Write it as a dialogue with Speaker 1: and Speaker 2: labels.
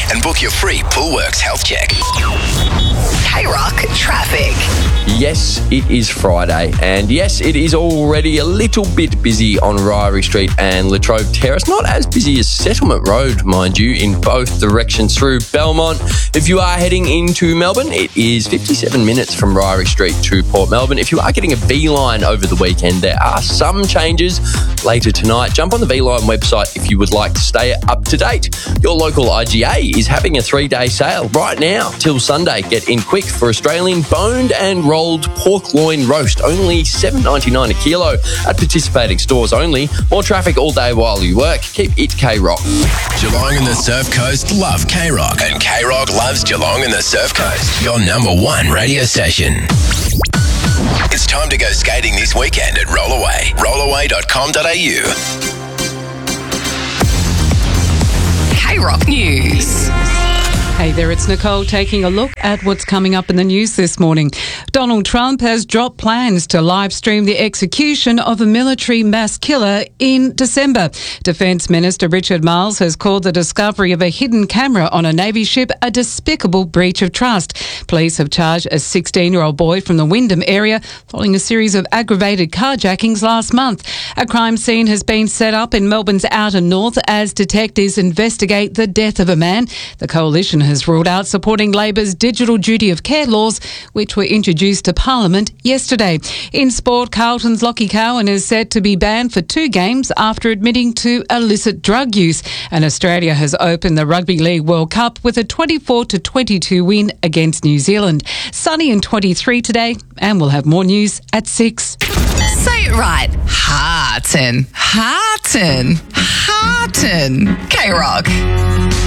Speaker 1: and book your free Poolworks health check.
Speaker 2: K-Rock traffic.
Speaker 3: Yes, it is Friday, and yes, it is already a little bit busy on Ryrie Street and Latrobe Terrace. Not as busy as Settlement Road, mind you, in both directions through Belmont. If you are heading into Melbourne, it is 57 minutes from Ryrie Street to Port Melbourne. If you are getting a V-Line over the weekend, there are some changes later tonight. Jump on the V-Line website if you would like to stay up to date. Your local IGA is having a 3-day sale right now till Sunday. Get in quick for Australian boned and rolled pork loin roast, only $7.99 a kilo at participating stores only. More traffic all day while you work. Keep it K-Rock.
Speaker 1: Geelong and the Surf Coast love K-Rock, and K-Rock loves Geelong and the Surf Coast. Your number one radio station. It's time to go skating this weekend at Rollaway. Rollaway.com.au.
Speaker 2: K-Rock News.
Speaker 4: Hey there, it's Nicole taking a look at what's coming up in the news this morning. Donald Trump has dropped plans to live stream the execution of a military mass killer in December. Defence Minister Richard Marles has called the discovery of a hidden camera on a Navy ship a despicable breach of trust. Police have charged a 16-year-old boy from the Wyndham area following a series of aggravated carjackings last month. A crime scene has been set up in Melbourne's outer north as detectives investigate the death of a man. The coalition has ruled out supporting Labor's digital duty of care laws, which were introduced to Parliament yesterday. In sport, Carlton's Lockie Cowan is set to be banned for 2 games after admitting to illicit drug use. And Australia has opened the Rugby League World Cup with a 24-22 win against New Zealand. Sunny and 23 today, and we'll have more news at 6.
Speaker 2: Say it right. Heartin. K-Rock.